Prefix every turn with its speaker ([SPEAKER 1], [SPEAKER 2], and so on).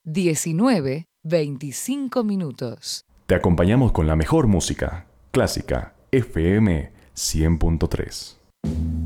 [SPEAKER 1] 19:25 minutos.
[SPEAKER 2] Te acompañamos con la mejor música, clásica, FM 100.3.